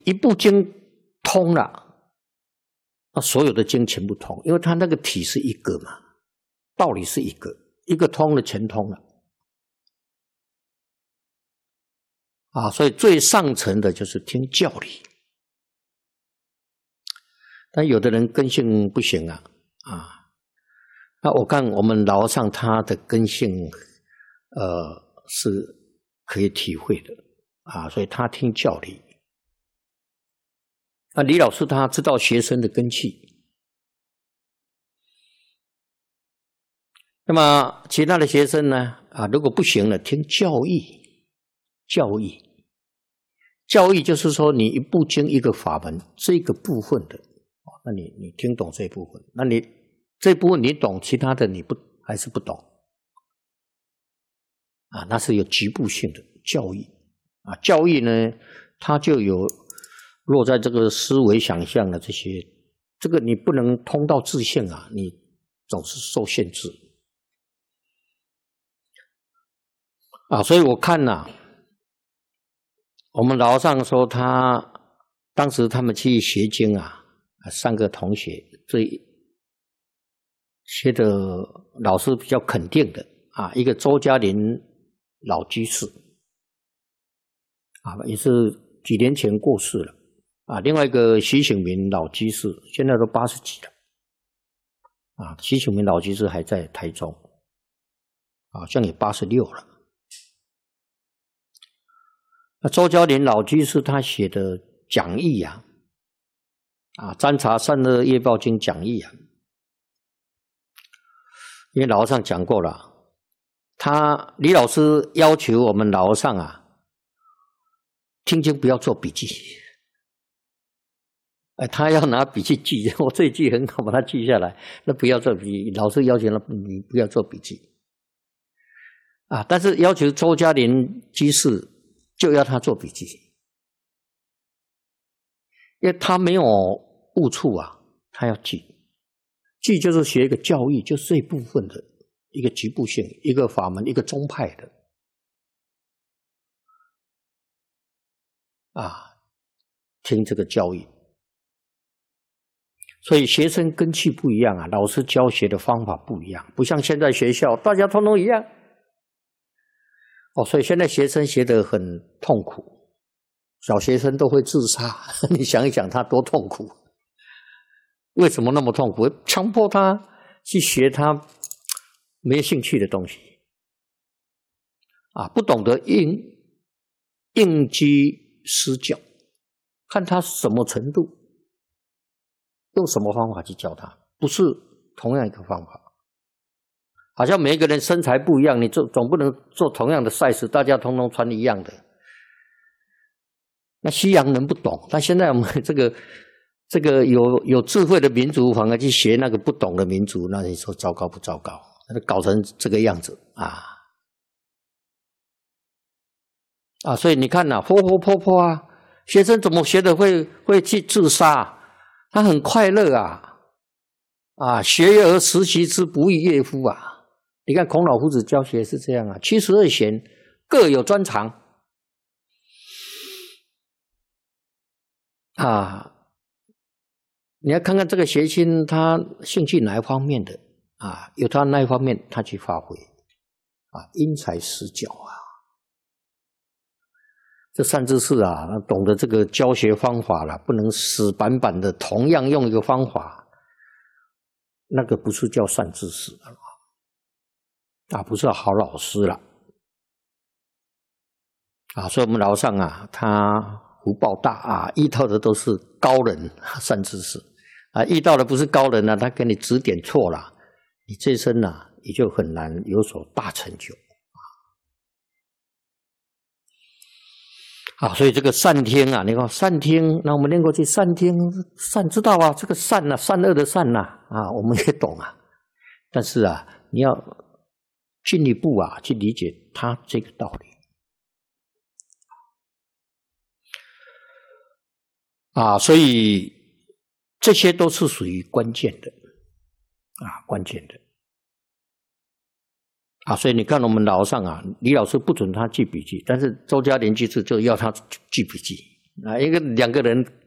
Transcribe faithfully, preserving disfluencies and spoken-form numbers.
一部经通了，那所有的经全部通，因为它那个体是一个嘛，道理是一个，一个通了全通了。啊，所以最上层的就是听教理。但有的人根性不行啊，啊，那我看我们老和尚他的根性，呃，是可以体会的啊，所以他听教理。那李老师他知道学生的根气，那么其他的学生呢，啊，如果不行了，听教义。教义，教义就是说，你一部经一个法门，这个部分的，那你你听懂这部分，那你这部分你懂，其他的你不还是不懂啊？那是有局部性的教义啊。教义呢，它就有落在这个思维想象的这些，这个你不能通到自性啊，你总是受限制啊。所以我看呐、啊。我们老和尚说他当时他们去学经啊，三个同学最学的老师比较肯定的啊，一个周嘉林老居士啊，也是几年前过世了啊，另外一个徐醒民老居士，现在都八十几了啊，徐醒民老居士还在台中，好像也八十六了。那周嘉林老居士他写的讲义啊，啊，占察善恶业报经讲义啊，因为老和尚讲过了，他李老师要求我们老和尚啊，听经不要做笔记，哎，他要拿笔记记，我这一句很好，把它记下来，那不要做笔记，老师要求他你不要做笔记啊，但是要求周嘉林居士。就要他做笔记，因为他没有误触啊，他要记，记就是学一个教义，就是这一部分的一个局部性，一个法门，一个宗派的啊，听这个教义。所以学生根器不一样啊，老师教学的方法不一样，不像现在学校大家通通一样。哦，所以现在学生学得很痛苦，小学生都会自杀，你想一想他多痛苦？为什么那么痛苦？强迫他去学他没兴趣的东西啊，不懂得应应机施教，看他什么程度，用什么方法去教他，不是同样一个方法。好像每一个人身材不一样，你总总不能做同样的size，大家通通穿一样的。那西洋人不懂，但现在我们这个这个有有智慧的民族，反而去学那个不懂的民族，那你说糟糕不糟糕？那搞成这个样子啊啊！所以你看呐、啊，活活泼泼啊，学生怎么学的会会去自杀？他很快乐啊啊！学而时习之，不亦乐乎啊！你看孔老夫子教学是这样啊，七十二贤各有专长啊。你要看看这个学生他兴趣哪一方面的啊，有他那一方面他去发挥啊，因材施教啊。这善知识啊，懂得这个教学方法了，不能死板板的同样用一个方法，那个不是叫善知识啊。啊，不是好老师了啊，所以我们老和尚啊，他福报大啊，遇到的都是高人善知识啊，遇到的不是高人呢、啊，他给你指点错了，你这一生啊也就很难有所大成就啊。所以这个善听啊，你看善听，那我们念过去善听善知道啊，这个善啊，善恶的善呐 啊, 啊，我们也懂啊，但是啊，你要进一步啊，去理解他这个道理啊，所以这些都是属于关键的啊，关键的啊，所以你看我们老和尚啊，李老师不准他记笔记，但是周嘉林居士就要他记笔记啊，一个两个人